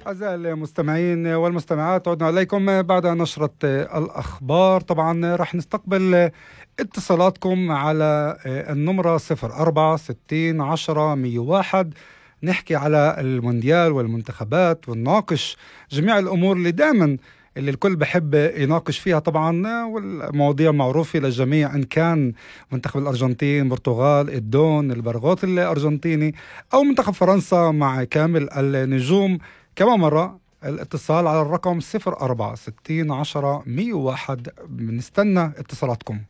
أعزائي المستمعين والمستمعات، عدنا إليكم بعد نشرة الأخبار. طبعا رح نستقبل اتصالاتكم على النمرة 04 60 10 101. نحكي على المونديال والمنتخبات ونناقش جميع الأمور اللي الكل بحب يناقش فيها طبعا، والمواضيع معروفة للجميع، إن كان منتخب الأرجنتين، البرتغال، الدون، البرغوث الأرجنتيني، أو منتخب فرنسا مع كامل النجوم. كمان مرة الاتصال على الرقم 04 60 10 101. بنستنى اتصالاتكم.